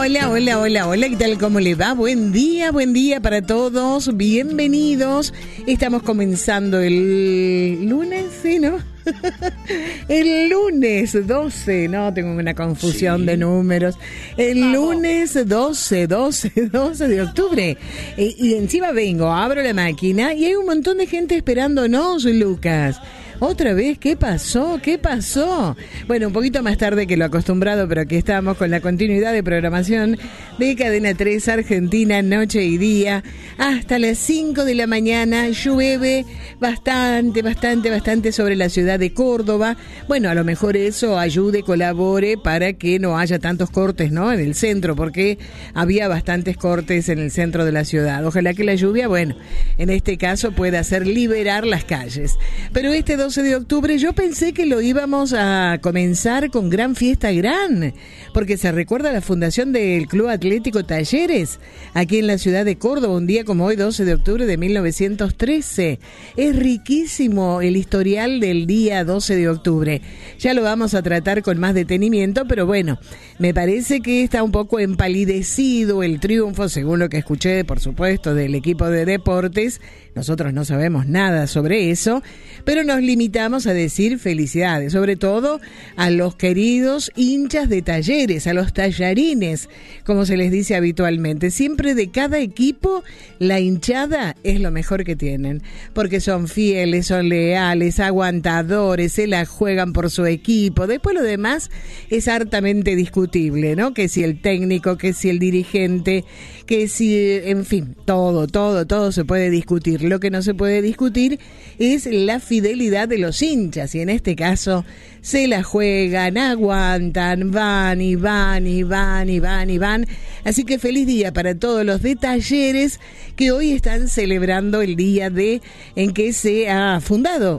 Hola, ¿qué tal? ¿Cómo le va? Buen día para todos, bienvenidos. Estamos comenzando el lunes, ¿sí, no? El lunes 12, no, tengo una confusión de números. El lunes 12 de octubre. Y encima abro la máquina y hay un montón de gente esperándonos, Lucas. ¿Otra vez? ¿Qué pasó? Bueno, un poquito más tarde que lo acostumbrado, pero aquí estamos con la continuidad de programación de Cadena 3 Argentina, noche y día. Hasta las 5 de la mañana llueve bastante sobre la ciudad de Córdoba. Bueno, a lo mejor eso ayude, colabore para que no haya tantos cortes, ¿no? En el centro, porque había bastantes cortes en el centro de la ciudad. Ojalá que la lluvia, bueno, en este caso pueda hacer liberar las calles. Pero este 12 de octubre yo pensé que lo íbamos a comenzar con gran fiesta, porque se recuerda la fundación del Club Atlético Talleres aquí en la ciudad de Córdoba, un día como hoy, 12 de octubre de 1913. Es riquísimo el historial del día 12 de octubre. Ya lo vamos a tratar con más detenimiento, pero bueno, me parece que está un poco empalidecido el triunfo, según lo que escuché, por supuesto, del equipo de deportes. Nosotros no sabemos nada sobre eso, pero nos limitamos a decir felicidades, sobre todo a los queridos hinchas de Talleres, a los tallarines, como se les dice habitualmente. Siempre de cada equipo, la hinchada es lo mejor que tienen, porque son fieles, son leales, aguantadores, se la juegan por su equipo. Después lo demás es hartamente discutible, ¿no? Que si el técnico, que si el dirigente, que si, en fin, todo se puede discutir. Lo que no se puede discutir es la fidelidad de los hinchas, y en este caso se la juegan, aguantan, van. Así que feliz día para todos los de Talleres que hoy están celebrando el día en que se ha fundado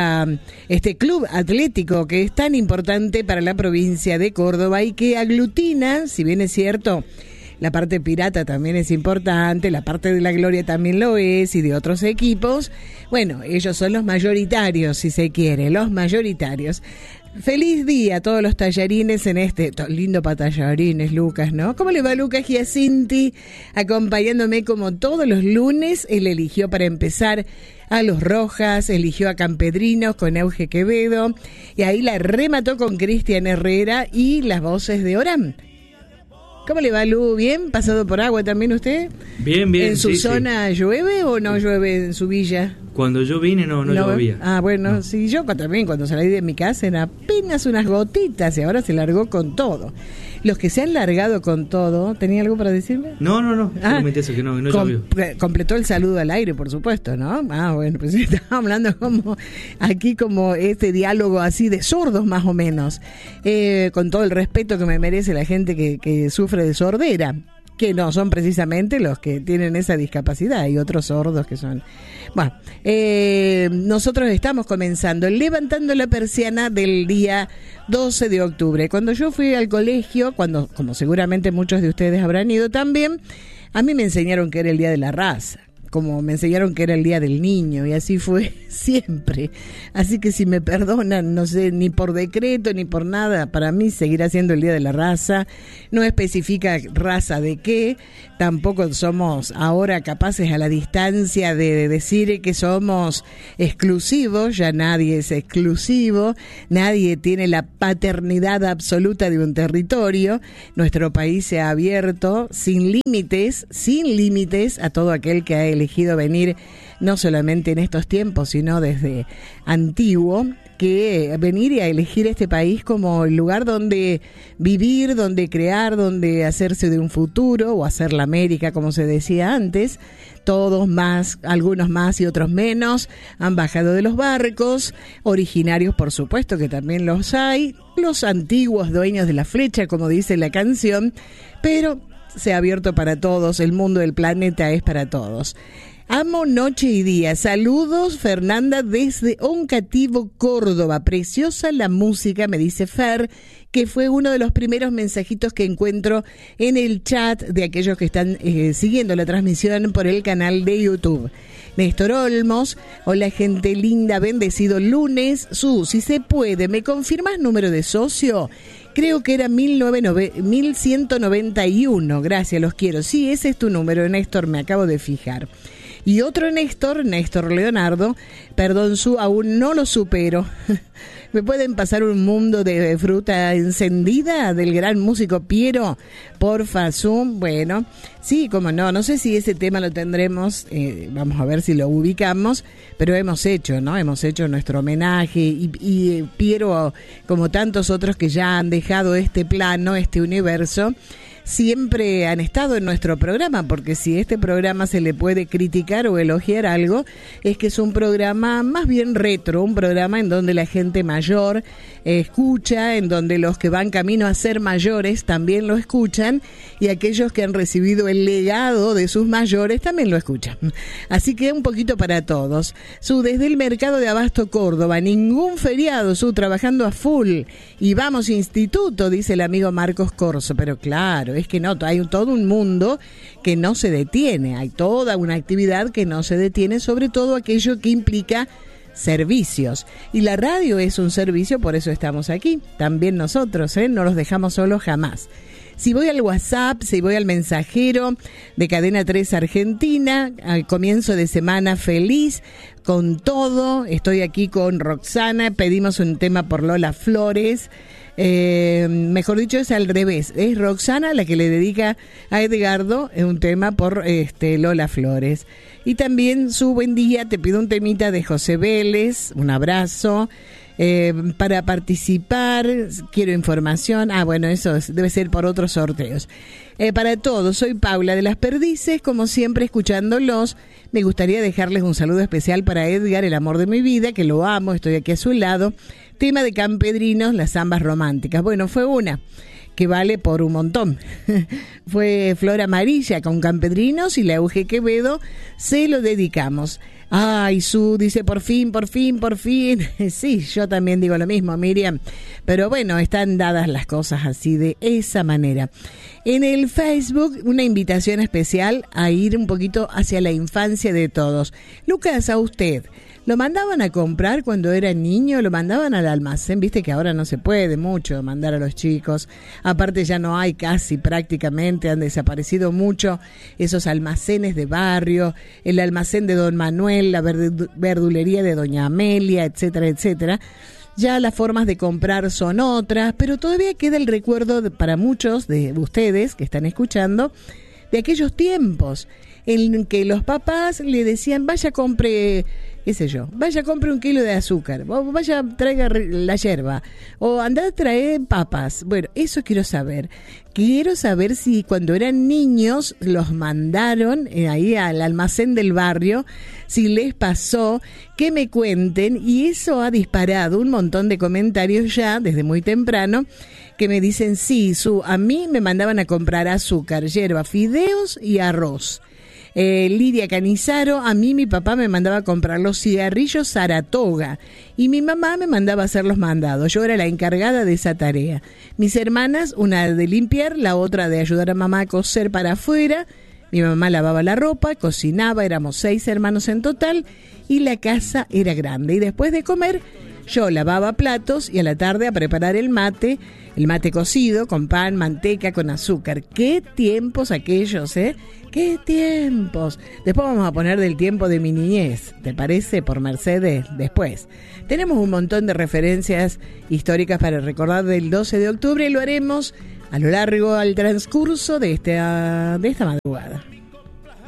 este club atlético que es tan importante para la provincia de Córdoba y que aglutina, si bien es cierto, la parte pirata también es importante, la parte de la Gloria también lo es, y de otros equipos. Bueno, ellos son los mayoritarios, si se quiere, los mayoritarios. Feliz día a todos los tallarines en este lindo para tallarines, Lucas, ¿no? ¿Cómo le va, Lucas Giacinti? Acompañándome como todos los lunes. Él eligió para empezar a los Rojas, eligió a Campedrinos con Euge Quevedo, y ahí la remató con Cristian Herrera y las voces de Orán. ¿Cómo le va, Lu? ¿Bien? ¿Pasado por agua también usted? Bien. ¿En su zona llueve o no llueve en su villa? Cuando yo vine no llovía. Ah, bueno, no. Sí, yo también cuando salí de mi casa eran apenas unas gotitas y ahora se largó con todo. Los que se han largado con todo, ¿tenía algo para decirme? No, solamente eso, que no llovió. Completó el saludo al aire, por supuesto, ¿no? Ah, bueno, pues estaba hablando como este diálogo así de sordos más o menos, con todo el respeto que me merece la gente que sufre de sordera, que no son precisamente los que tienen esa discapacidad, hay otros sordos que son... Bueno, nosotros estamos comenzando levantando la persiana del día 12 de octubre. Cuando yo fui al colegio, como seguramente muchos de ustedes habrán ido también, a mí me enseñaron que era el Día de la Raza, como me enseñaron que era el Día del Niño, y así fue siempre. Así que si me perdonan, no sé, ni por decreto ni por nada, para mí seguirá siendo el Día de la Raza. No especifica raza de qué, tampoco somos ahora capaces a la distancia de decir que somos exclusivos, ya nadie es exclusivo, nadie tiene la paternidad absoluta de un territorio. Nuestro país se ha abierto sin límites a todo aquel que ha elegido venir, no solamente en estos tiempos, sino desde antiguo, que venir y a elegir este país como el lugar donde vivir, donde crear, donde hacerse de un futuro, o hacer la América, como se decía antes. Todos más, algunos más y otros menos, han bajado de los barcos, originarios por supuesto que también los hay, los antiguos dueños de la flecha, como dice la canción, pero se ha abierto para todos, el mundo del planeta es para todos. Amo noche y día. Saludos, Fernanda, desde Oncativo, Córdoba. Preciosa la música, me dice Fer, que fue uno de los primeros mensajitos que encuentro en el chat de aquellos que están siguiendo la transmisión por el canal de YouTube. Néstor Olmos, hola gente linda, bendecido lunes. Si se puede, ¿me confirmas número de socio? Creo que era 1191. Gracias, los quiero. Sí, ese es tu número, Néstor, me acabo de fijar. Y otro Néstor Leonardo, perdón, aún no lo supero. ¿Me pueden pasar un mundo de fruta encendida del gran músico Piero? Porfa, Zoom. Bueno, sí, como no sé si ese tema lo tendremos, vamos a ver si lo ubicamos, pero hemos hecho nuestro homenaje y Piero, como tantos otros que ya han dejado este plano, este universo, siempre han estado en nuestro programa, porque si este programa se le puede criticar o elogiar algo, es que es un programa más bien retro, un programa en donde la gente mayor escucha, en donde los que van camino a ser mayores también lo escuchan, y aquellos que han recibido el legado de sus mayores también lo escuchan. Así que un poquito para todos. Desde el mercado de Abasto Córdoba, ningún feriado, trabajando a full, y vamos instituto, dice el amigo Marcos Corso, pero claro, es que no, hay todo un mundo que no se detiene, hay toda una actividad que no se detiene, sobre todo aquello que implica servicios. Y la radio es un servicio, por eso estamos aquí, también nosotros, no los dejamos solos jamás. Si voy al WhatsApp, si voy al mensajero de Cadena 3 Argentina, al comienzo de semana feliz, con todo, estoy aquí con Roxana, pedimos un tema por Lola Flores. Mejor dicho, es al revés, es Roxana la que le dedica a Edgardo un tema por Lola Flores. Y también su buen día, te pido un temita de José Vélez, un abrazo. Para participar, quiero información. Bueno, eso debe ser por otros sorteos. Para todos, soy Paula de Las Perdices, como siempre escuchándolos. Me gustaría dejarles un saludo especial para Edgar, el amor de mi vida, que lo amo, estoy aquí a su lado. Tema de Campedrinos, las zambas románticas. Bueno, fue una que vale por un montón. Fue Flor Amarilla con Campedrinos y la Euge Quevedo, se lo dedicamos. Ay, dice por fin. Sí, yo también digo lo mismo, Miriam. Pero bueno, están dadas las cosas así, de esa manera. En el Facebook, una invitación especial a ir un poquito hacia la infancia de todos. Lucas, a usted, ¿lo mandaban a comprar cuando era niño? ¿Lo mandaban al almacén? Viste que ahora no se puede mucho mandar a los chicos. Aparte ya no hay casi, prácticamente, han desaparecido mucho esos almacenes de barrio, el almacén de Don Manuel, la verdulería de Doña Amelia, etcétera, etcétera. Ya las formas de comprar son otras, pero todavía queda el recuerdo para muchos de ustedes que están escuchando de aquellos tiempos en que los papás le decían, vaya compre, vaya compre 1 kilo de azúcar, o vaya traiga la yerba, o anda a traer papas. Bueno, eso quiero saber si cuando eran niños los mandaron ahí al almacén del barrio, si les pasó, que me cuenten, y eso ha disparado un montón de comentarios ya desde muy temprano, que me dicen, sí, a mí me mandaban a comprar azúcar, yerba, fideos y arroz. Lidia Canizaro, a mí mi papá me mandaba a comprar los cigarrillos Saratoga y mi mamá me mandaba a hacer los mandados. Yo era la encargada de esa tarea. Mis hermanas, una de limpiar, la otra de ayudar a mamá a coser para afuera. Mi mamá lavaba la ropa, cocinaba, éramos 6 hermanos en total y la casa era grande. Y después de comer, yo lavaba platos y a la tarde a preparar el mate cocido con pan, manteca, con azúcar. ¡Qué tiempos aquellos, ¡Qué tiempos! Después vamos a poner del tiempo de mi niñez, ¿te parece? Por Mercedes, después. Tenemos un montón de referencias históricas para recordar del 12 de octubre y lo haremos a lo largo, al transcurso de esta madrugada.